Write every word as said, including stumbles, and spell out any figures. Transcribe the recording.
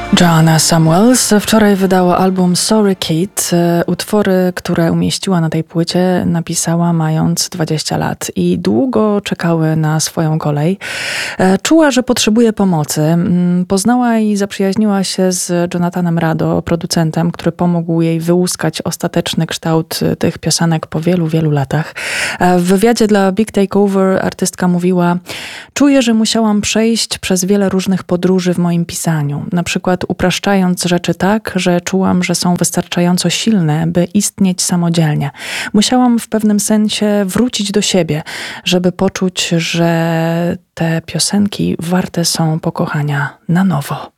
Joanna Samuels wczoraj wydała album Sorry Kid. Utwory, które umieściła na tej płycie, napisała mając dwadzieścia lat i długo czekały na swoją kolej. Czuła, że potrzebuje pomocy. Poznała i zaprzyjaźniła się z Jonathanem Rado, producentem, który pomógł jej wyłuskać ostateczny kształt tych piosenek po wielu, wielu latach. W wywiadzie dla Big Takeover artystka mówiła: czuję, że musiałam przejść przez wiele różnych podróży w moim pisaniu. Na przykład upraszczając rzeczy tak, że czułam, że są wystarczająco silne, by istnieć samodzielnie. Musiałam w pewnym sensie wrócić do siebie, żeby poczuć, że te piosenki warte są pokochania na nowo.